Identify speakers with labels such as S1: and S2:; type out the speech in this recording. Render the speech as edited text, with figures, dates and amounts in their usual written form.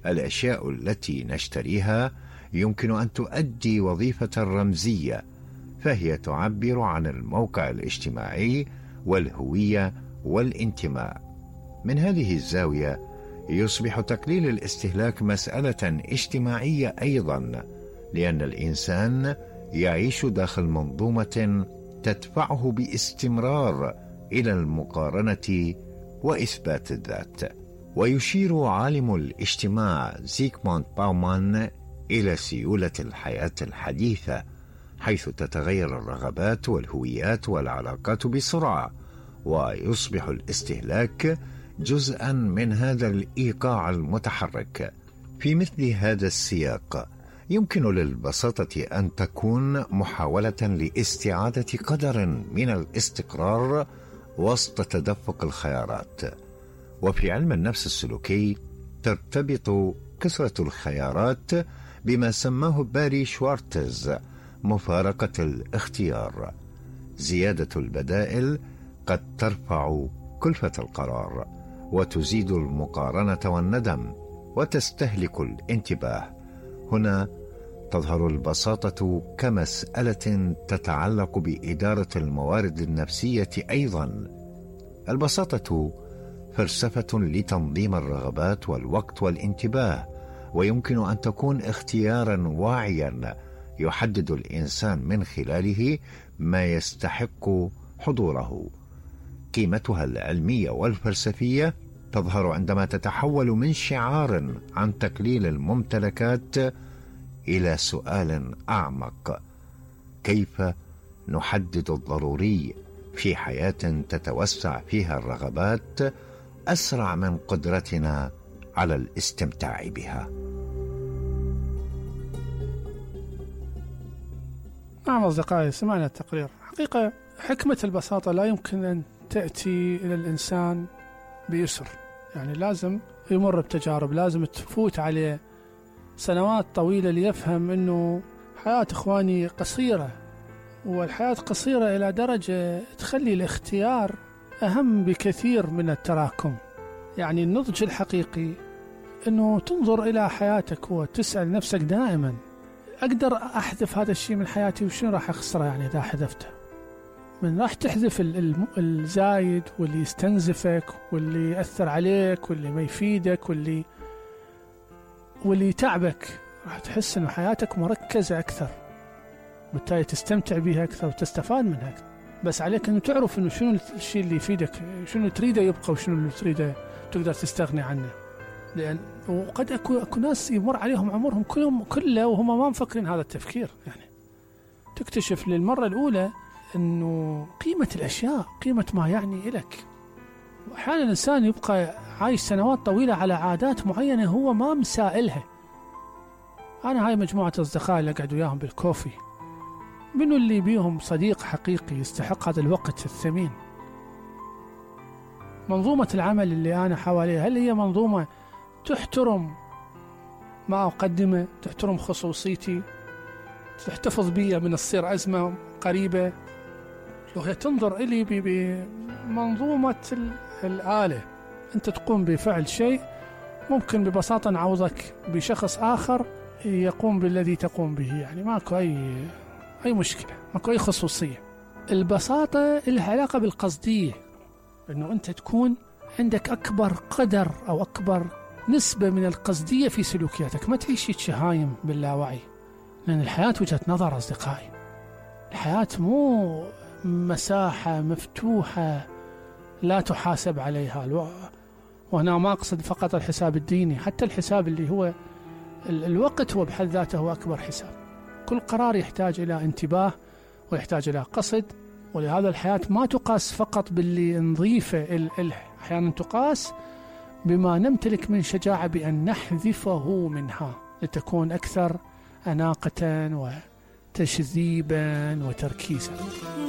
S1: الأشياء التي نشتريها يمكن أن تؤدي وظيفة رمزية، فهي تعبر عن الموقع الاجتماعي والهوية والانتماء. من هذه الزاوية يصبح تقليل الاستهلاك مسألة اجتماعية أيضا، لأن الإنسان يعيش داخل منظومة تدفعه باستمرار إلى المقارنة وإثبات الذات. ويشير عالم الاجتماع زيغموند باومان إلى سيولة الحياة الحديثة، حيث تتغير الرغبات والهويات والعلاقات بسرعة، ويصبح الاستهلاك جزءا من هذا الإيقاع المتحرك. في مثل هذا السياق يمكن للبساطة أن تكون محاولة لاستعادة قدر من الاستقرار وسط تدفق الخيارات. وفي علم النفس السلوكي ترتبط كثرة الخيارات بما سماه باري شوارتز مفارقة الاختيار. زيادة البدائل قد ترفع كلفة القرار وتزيد المقارنة والندم وتستهلك الانتباه. هنا تظهر البساطة كمسألة تتعلق بإدارة الموارد النفسية أيضا. البساطة فلسفة لتنظيم الرغبات والوقت والانتباه، ويمكن أن تكون اختيارا واعيا يحدد الإنسان من خلاله ما يستحق حضوره. قيمتها العلمية والفلسفية تظهر عندما تتحول من شعار عن تقليل الممتلكات إلى سؤال أعمق: كيف نحدد الضروري في حياة تتوسع فيها الرغبات أسرع من قدرتنا على الاستمتاع بها؟
S2: نعم أصدقائي، سمعنا التقرير. حقيقة حكمة البساطة لا يمكن أن تأتي إلى الإنسان بيسر، يعني لازم يمر بتجارب، لازم تفوت عليه سنوات طويلة ليفهم أنه حياة إخواني قصيرة، والحياة قصيرة إلى درجة تخلي الاختيار أهم بكثير من التراكم. يعني النضج الحقيقي أنه تنظر إلى حياتك وتسأل نفسك دائما: أقدر أحذف هذا الشيء من حياتي وشنو راح أخسره يعني إذا حذفته؟ من راح تحذف الزايد واللي يستنزفك واللي يأثر عليك واللي ما يفيدك واللي يتعبك، راح تحس أن حياتك مركزة أكثر، بالتالي تستمتع بها أكثر وتستفاد منها أكثر. بس عليك أن تعرف أنه شنو الشيء اللي يفيدك، شنو تريده يبقى وشنو اللي تريده تقدر تستغني عنه. لأن وقد أكو ناس يمر عليهم عمرهم كله وهم ما مفكرين هذا التفكير. يعني تكتشف للمرة الأولى أنه قيمة الأشياء، قيمة ما يعني إلك. وأحيانا الإنسان يبقى عايش سنوات طويلة على عادات معينة هو ما مسائلها. أنا هاي مجموعة أصدقاء اللي أقعد وياهم بالكوفي، منو اللي بيهم صديق حقيقي يستحق هذا الوقت الثمين؟ منظومة العمل اللي أنا حواليها، هل هي منظومة تحترم ما أقدمه، تحترم خصوصيتي، تحتفظ بي من الصير أزمة قريبة؟ لو هي تنظر إلي بمنظومة الآلة، أنت تقوم بفعل شيء ممكن ببساطة نعوضك بشخص آخر يقوم بالذي تقوم به، يعني ماكو أي مشكلة، ماكو أي خصوصية. البساطة لها علاقة بالقصدية، أنه أنت تكون عندك أكبر قدر أو أكبر نسبة من القصدية في سلوكياتك، ما تعيش شهايم باللاوعي. لأن الحياة وجهة نظر أصدقائي، الحياة مو مساحة مفتوحة لا تحاسب عليها. وهنا ما أقصد فقط الحساب الديني، حتى الحساب اللي هو الوقت هو بحد ذاته هو أكبر حساب. كل قرار يحتاج إلى انتباه ويحتاج إلى قصد، ولهذا الحياة ما تقاس فقط باللي نضيفه، أحيانا تقاس بما نمتلك من شجاعة بأن نحذفه منها لتكون أكثر أناقة وتشذيبا وتركيزا.